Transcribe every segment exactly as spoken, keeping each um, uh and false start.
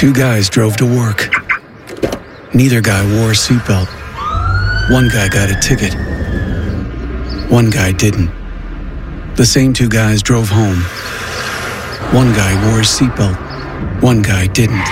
Two guys drove to work. Neither guy wore a seatbelt. One guy got a ticket. One guy didn't. The same two guys drove home. One guy wore his seatbelt. One guy didn't.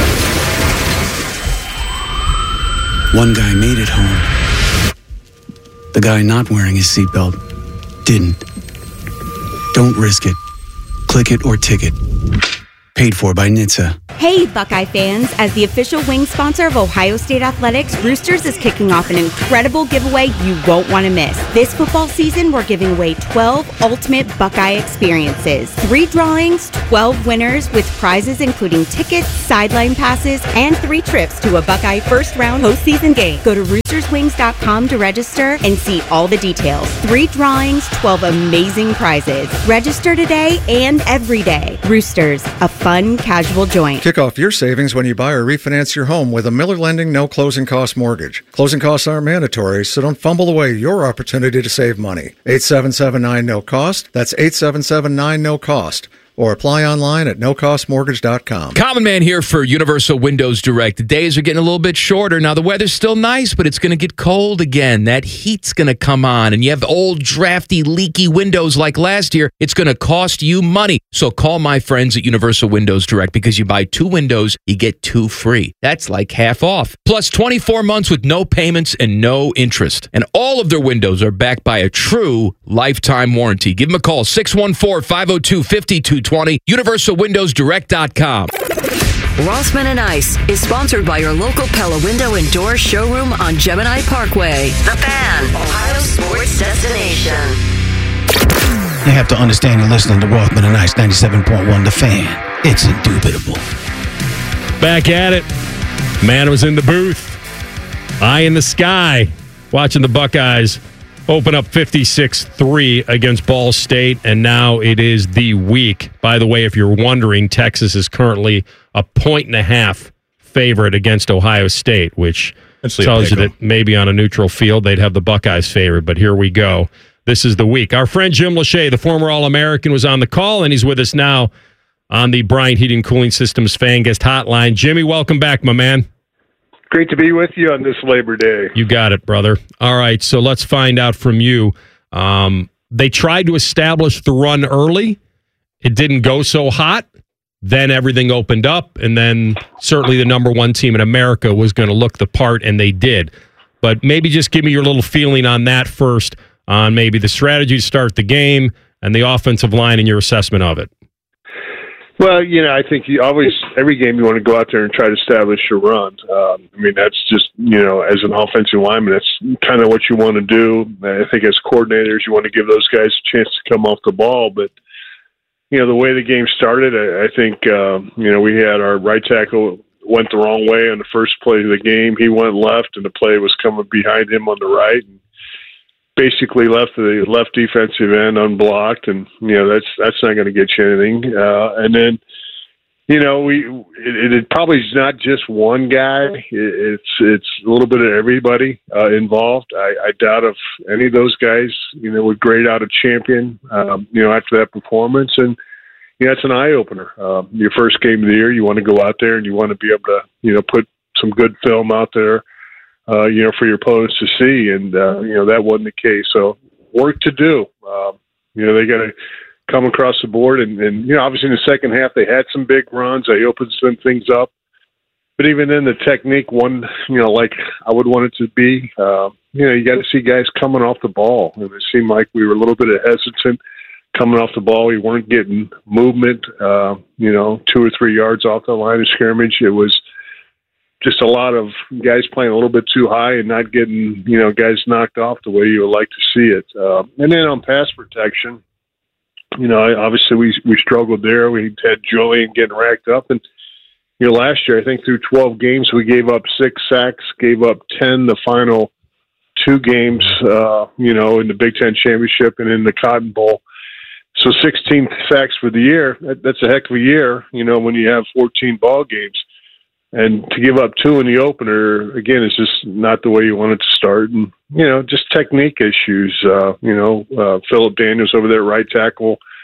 One guy made it home. The guy not wearing his seatbelt didn't. Don't risk it. Click it or ticket. Paid for by N H T S A. Hey, Buckeye fans! As the official wing sponsor of Ohio State Athletics, Roosters is kicking off an incredible giveaway you won't want to miss. This football season, we're giving away twelve ultimate Buckeye experiences. Three drawings, twelve winners, with prizes including tickets, sideline passes, and three trips to a Buckeye first-round postseason game. Go to roosters wings dot com to register and see all the details. Three drawings, twelve amazing prizes. Register today and every day. Roosters, a fun, casual joint. Kick off your savings when you buy or refinance your home with a Miller Lending no closing cost mortgage. Closing costs aren't mandatory, so don't fumble away your opportunity to save money. eight seven seven nine no cost. That's eight seven seven nine no cost. Or apply online at no cost mortgage dot com. Common Man here for Universal Windows Direct. The days are getting a little bit shorter. Now, the weather's still nice, but it's going to get cold again. That heat's going to come on, and you have old, drafty, leaky windows like last year. It's going to cost you money. So call my friends at Universal Windows Direct, because you buy two windows, you get two free. That's like half off. Plus twenty-four months with no payments and no interest. And all of their windows are backed by a true lifetime warranty. Give them a call, six one four, five oh two, five two two zero, universal windows direct dot com. Rossman and Ice is sponsored by your local Pella Window and Door showroom on Gemini Parkway. The Fan, Ohio sports destination. You have to understand you're listening to Rothman and Ice ninety-seven point one, The Fan. It's indubitable. Back at it. Man was in the booth. Eye in the sky. Watching the Buckeyes open up fifty-six three against Ball State, and now it is the week. By the way, if you're wondering, Texas is currently a point and a half favorite against Ohio State, which tells you that maybe on a neutral field they'd have the Buckeyes favored, but here we go. This is the week. Our friend Jim Lachey, the former All-American, was on the call, and he's with us now on the Bryant Heating Cooling Systems Fan Guest Hotline. Jimmy, welcome back, my man. Great to be with you on this Labor Day. You got it, brother. All right, so let's find out from you. Um, they tried to establish the run early. It didn't go so hot. Then everything opened up, and then certainly the number one team in America was going to look the part, and they did. But maybe just give me your little feeling on that first, on maybe the strategy to start the game and the offensive line and your assessment of it. Well, you know, I think you always, every game you want to go out there and try to establish your run. Um, I mean, that's just, you know, as an offensive lineman, that's kind of what you want to do. I think as coordinators, you want to give those guys a chance to come off the ball. But, you know, the way the game started, I, I think, um, you know, we had our right tackle went the wrong way on the first play of the game. He went left, and the play was coming behind him on the right. And basically left the left defensive end unblocked, and you know that's that's not going to get you anything. Uh, and then, you know, we it, it probably is not just one guy. It, it's it's a little bit of everybody uh, involved. I, I doubt if any of those guys, you know, would grade out a champion, um, you know, after that performance. And you know, it's an eye opener. Uh, your first game of the year, you want to go out there and you want to be able to, you know, put some good film out there. Uh, you know, for your opponents to see, and uh, you know that wasn't the case. So work to do. Uh, you know, they got to come across the board, and, and you know, obviously in the second half they had some big runs. They opened some things up, but even then the technique wasn't, you know, like I would want it to be. Uh, you know, you got to see guys coming off the ball, and it seemed like we were a little bit hesitant coming off the ball. We weren't getting movement. Uh, you know, two or three yards off the line of scrimmage. It was just a lot of guys playing a little bit too high and not getting, you know, guys knocked off the way you would like to see it. Uh, and then on pass protection, you know, obviously we we struggled there. We had Julian getting racked up. And, you know, last year, I think through twelve games, we gave up six sacks, gave up ten the final two games, uh, you know, in the Big Ten Championship and in the Cotton Bowl. So sixteen sacks for the year, that, that's a heck of a year, you know, when you have fourteen ball games. And to give up two in the opener, again, is just not the way you want it to start. And, you know, just technique issues. Uh, you know, uh, Philip Daniels over there, right tackle,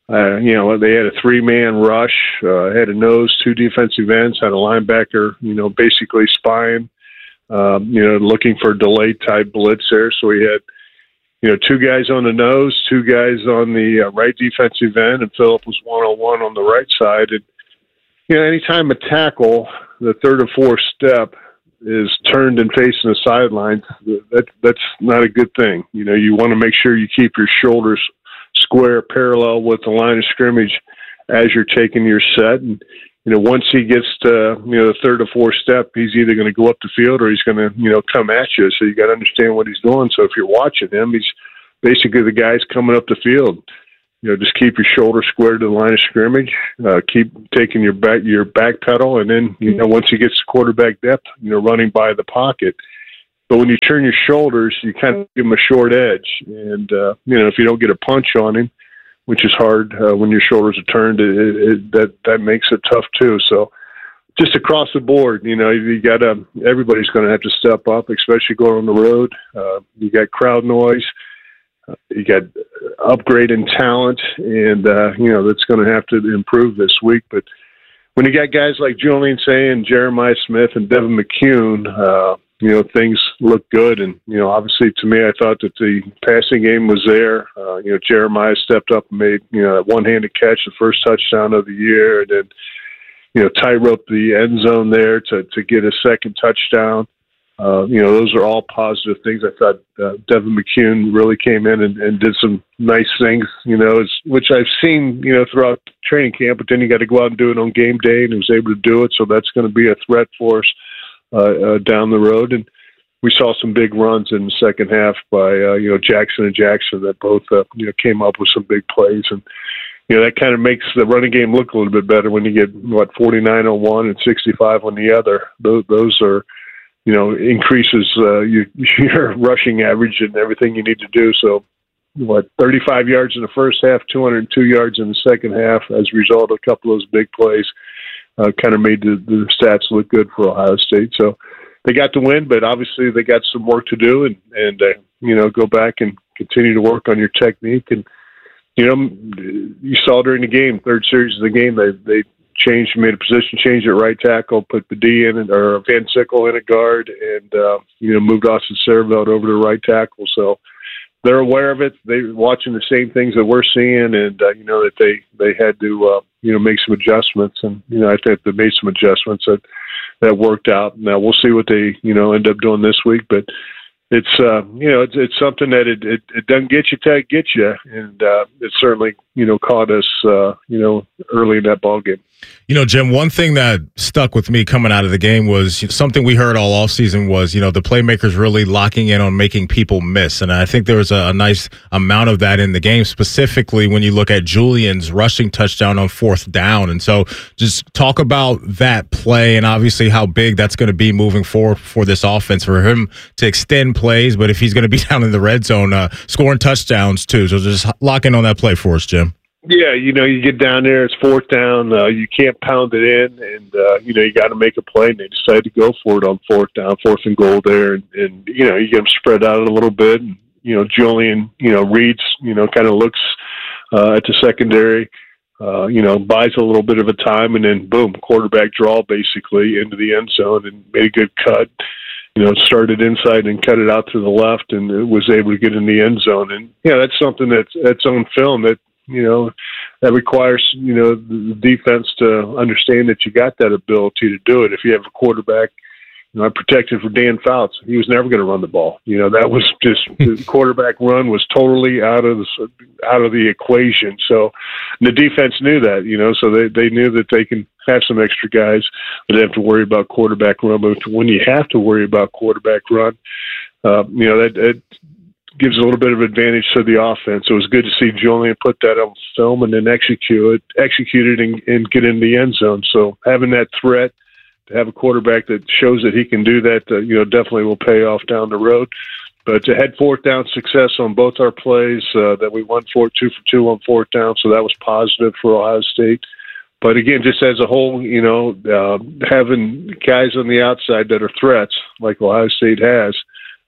Uh, you know, they had a three-man rush, uh, had a nose, two defensive ends, had a linebacker, you know, basically spying, um, you know, looking for delayed-type blitz there. So we had, you know, two guys on the nose, two guys on the uh, right defensive end, and Phillip was one-on-one on the right side. And, you know, anytime a tackle, the third or fourth step, is turned and facing the sidelines, that, that's not a good thing. You know, you want to make sure you keep your shoulders square parallel with the line of scrimmage as you're taking your set. And, you know, once he gets to, you know, the third or fourth step, he's either going to go up the field or he's going to, you know, come at you. So you got to understand what he's doing. So if you're watching him, he's basically the guy's coming up the field. You know, just keep your shoulder square to the line of scrimmage, uh, keep taking your back, your back pedal. And then, you know, once he gets to quarterback depth, you know, running by the pocket. But when you turn your shoulders, you kind of give him a short edge. And, uh, you know, if you don't get a punch on him, which is hard uh, when your shoulders are turned, it, it, that that makes it tough too. So just across the board, you know, you got to, everybody's going to have to step up, especially going on the road. Uh, you got crowd noise. Uh, you got upgrade in talent. And, uh, you know, that's going to have to improve this week. But when you got guys like Julian Sayin, Jeremiah Smith, and Devin McCune, uh, you know, things look good. And, you know, obviously to me, I thought that the passing game was there. Uh, you know, Jeremiah stepped up and made, you know, that one-handed catch, the first touchdown of the year. And then, you know, tightrope the end zone there to, to get a second touchdown. Uh, you know, those are all positive things. I thought uh, Devin McCune really came in and, and did some nice things, you know, which I've seen, you know, throughout training camp, but then you got to go out and do it on game day, and he was able to do it. So that's going to be a threat for us Uh, uh, down the road. And we saw some big runs in the second half by, uh, you know, Jackson and Jackson that both, uh, you know, came up with some big plays. And, you know, that kind of makes the running game look a little bit better when you get, what, forty-nine on one and sixty-five on the other. Those, those are, you know, increases uh, your, your rushing average and everything you need to do. So, what, thirty-five yards in the first half, two hundred two yards in the second half as a result of a couple of those big plays. Uh, kind of made the, the stats look good for Ohio State. So they got the win, but obviously they got some work to do and, and uh, you know, go back and continue to work on your technique. And, you know, you saw during the game, third series of the game, they they changed, made a position change at right tackle, put the D in, or Van Sickle in a guard, and, uh, you know, moved Austin Servelt over to right tackle. So they're aware of it. They're watching the same things that we're seeing, and, uh, you know, that they, they had to, uh, you know, make some adjustments. And, you know, I think they made some adjustments that, that worked out. Now we'll see what they, you know, end up doing this week, but it's, uh, you know, it's, it's something that it, it, it doesn't get you till it gets you. And, uh, it certainly, you know, caught us, uh, you know, early in that ball game. You know, Jim, one thing that stuck with me coming out of the game was something we heard all offseason was, you know, the playmakers really locking in on making people miss. And I think there was a, a nice amount of that in the game, specifically when you look at Julian's rushing touchdown on fourth down. And so just talk about that play and obviously how big that's going to be moving forward for this offense, for him to extend plays. But if he's going to be down in the red zone, uh, scoring touchdowns too. So just lock in on that play for us, Jim. Yeah, you know, you get down there, it's fourth down, uh, you can't pound it in, and, uh, you know, you got to make a play, and they decide to go for it on fourth down, fourth and goal there, and, and you know, you get them spread out a little bit, and, you know, Julian, you know, reads, you know, kind of looks uh, at the secondary, uh, you know, buys a little bit of a time, and then, boom, quarterback draw, basically, into the end zone, and made a good cut. You know, started inside and cut it out to the left, and it was able to get in the end zone. And, yeah, that's something that's, that's on film that, you know, that requires, you know, the defense to understand that you got that ability to do it. If you have a quarterback, you know, I protected for Dan Fouts. He was never going to run the ball. You know, that was just the quarterback run was totally out of the out of the equation. So the defense knew that, you know, so they, they knew that they can have some extra guys, but they have to worry about quarterback run. But when you have to worry about quarterback run, uh, you know, that, that gives a little bit of advantage to the offense. So it was good to see Julian put that on film and then execute it, execute it and, and get in the end zone. So having that threat, to have a quarterback that shows that he can do that, uh, you know, definitely will pay off down the road. But to had fourth down success on both our plays, uh, that we won four, two for two on fourth down, so that was positive for Ohio State. But again, just as a whole, you know, uh, having guys on the outside that are threats, like Ohio State has,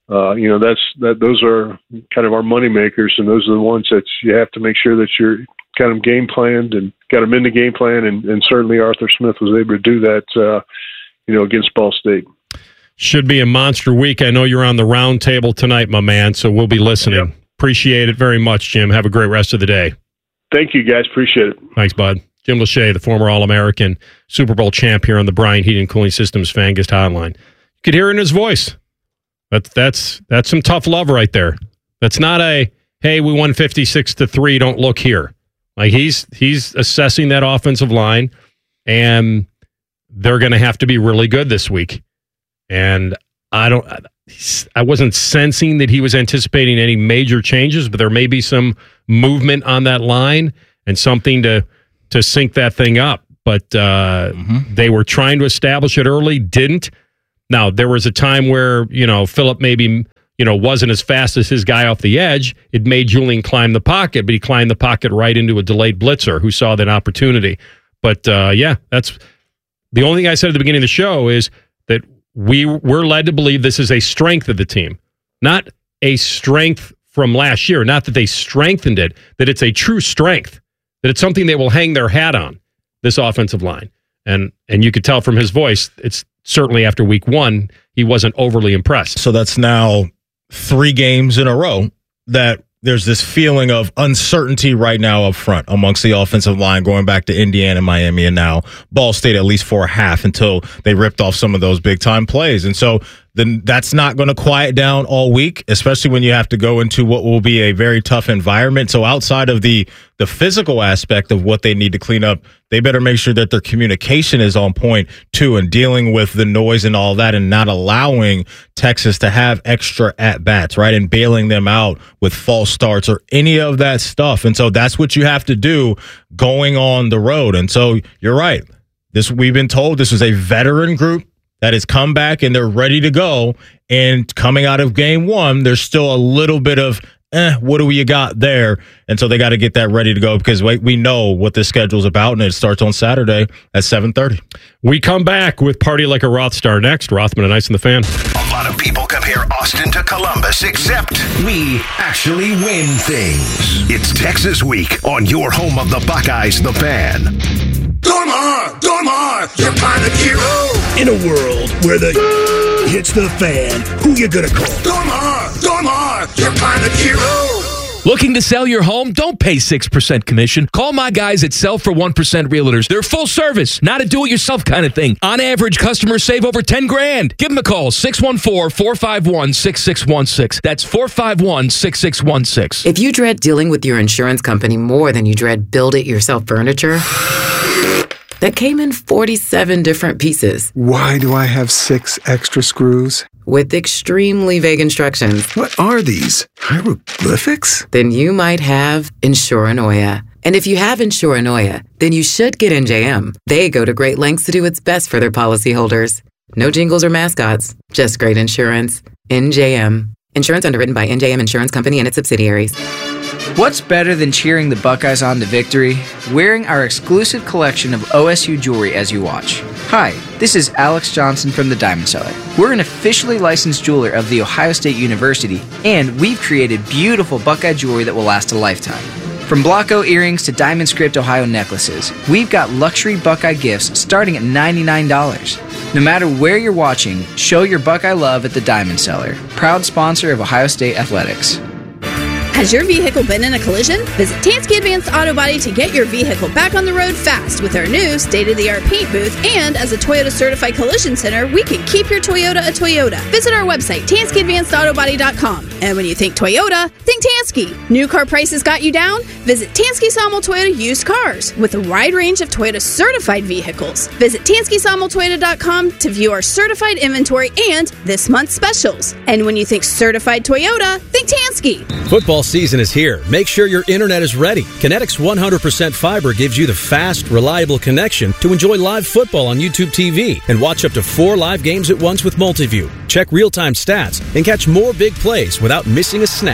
uh, you know, that's that. Those are kind of our money makers, and those are the ones that you have to make sure that you're kind of game planned and got them in the game plan. And, and certainly Arthur Smith was able to do that, uh, you know, against Ball State. Should be a monster week. I know you're on the round table tonight, my man, so we'll be listening. Yep. Appreciate it very much, Jim. Have a great rest of the day. Thank you, guys. Appreciate it. Thanks, bud. Jim Lachey, the former All-American Super Bowl champ here on the Bryant Heating and Cooling Systems Fan Guest Hotline. You could hear it in his voice. That's that's that's some tough love right there. That's not a, hey, we won fifty-six to three, don't look here. Like he's he's assessing that offensive line, and they're going to have to be really good this week. And I don't, I wasn't sensing that he was anticipating any major changes, but there may be some movement on that line and something to to sync that thing up. But uh, mm-hmm. they were trying to establish it early, didn't. Now there was a time where you know Phillip maybe you know wasn't as fast as his guy off the edge. It made Julian climb the pocket, but he climbed the pocket right into a delayed blitzer who saw that opportunity. But uh, yeah, that's the only thing I said at the beginning of the show is that. We we're led to believe this is a strength of the team, not a strength from last year. Not that they strengthened it, that it's a true strength, that it's something they will hang their hat on, this offensive line. And and you could tell from his voice, it's certainly after week one, he wasn't overly impressed. So that's now three games in a row that there's this feeling of uncertainty right now up front amongst the offensive line, going back to Indiana, Miami, and now Ball State at least for a half until they ripped off some of those big-time plays. And so then that's not going to quiet down all week, especially when you have to go into what will be a very tough environment. So outside of the the physical aspect of what they need to clean up, they better make sure that their communication is on point too, and dealing with the noise and all that, and not allowing Texas to have extra at-bats, right, and bailing them out with false starts or any of that stuff. And so that's what you have to do going on the road. And so you're right. This we've been told this is a veteran group that has come back and they're ready to go. And coming out of game one, there's still a little bit of, eh, what do you got there? And so they got to get that ready to go because we, we know what this schedule's about, and it starts on Saturday at seven thirty. We come back with Party Like a Rothstar next. Rothman and Ice and the Fan. A lot of people compare Austin to Columbus, except we actually win things. It's Texas Week on your home of the Buckeyes, the Fan. Dormar! Dormar! You're kind of hero! In a world where the hits the fan, who you gonna call? Dormar! Dormar! You're kind of hero! Looking to sell your home? Don't pay six percent commission. Call my guys at Sell for one percent Realtors. They're full service, not a do-it-yourself kind of thing. On average, customers save over ten grand. Give them a call, six one four, four five one, six six one six. That's four five one, six six one six. If you dread dealing with your insurance company more than you dread build-it-yourself furniture, that came in forty-seven different pieces. Why do I have six extra screws? With extremely vague instructions. What are these? Hieroglyphics? Then you might have Insuranoia. And if you have Insuranoia, then you should get N J M. They go to great lengths to do what's best for their policyholders. No jingles or mascots, just great insurance. N J M. Insurance underwritten by N J M Insurance Company and its subsidiaries. What's better than cheering the Buckeyes on to victory? Wearing our exclusive collection of O S U jewelry as you watch. Hi, this is Alex Johnson from the Diamond Cellar. We're an officially licensed jeweler of The Ohio State University, and we've created beautiful Buckeye jewelry that will last a lifetime. From Blocko earrings to Diamond Script Ohio necklaces, we've got luxury Buckeye gifts starting at ninety-nine dollars. No matter where you're watching, show your Buckeye love at the Diamond Cellar, proud sponsor of Ohio State Athletics. Has your vehicle been in a collision? Visit Tansky Advanced Auto Body to get your vehicle back on the road fast with our new state-of-the-art paint booth. And as a Toyota Certified Collision Center, we can keep your Toyota a Toyota. Visit our website, Tansky Advanced Auto Body dot com. And when you think Toyota, think Tansky. New car prices got you down? Visit Tansky Sawmill Toyota Used Cars with a wide range of Toyota certified vehicles. Visit Tansky Sawmill Toyota dot com to view our certified inventory and this month's specials. And when you think certified Toyota, think Tansky. Football season is here. Make sure your internet is ready. Kinetics one hundred percent fiber gives you the fast, reliable connection to enjoy live football on YouTube T V and watch up to four live games at once with Multiview. Check real-time stats and catch more big plays without missing a snap.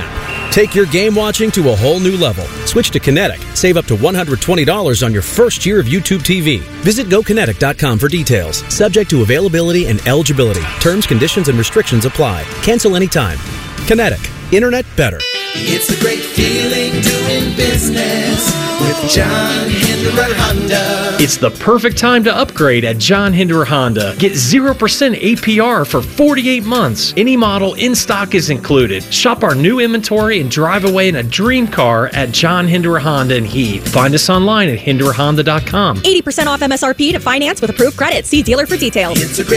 Take your game watching to a whole new level. Switch to Kinetic. Save up to one hundred twenty dollars on your first year of YouTube T V. Visit go kinetic dot com for details. Subject to availability and eligibility. Terms, conditions, and restrictions apply. Cancel anytime. Kinetic. Internet better. It's a great feeling doing business with John Hinderer Honda. It's the perfect time to upgrade at John Hinderer Honda. Get zero percent A P R for forty-eight months. Any model in stock is included. Shop our new inventory and drive away in a dream car at John Hinderer Honda in Heath. Find us online at hinderer honda dot com. eighty percent off M S R P to finance with approved credit. See dealer for details. It's a great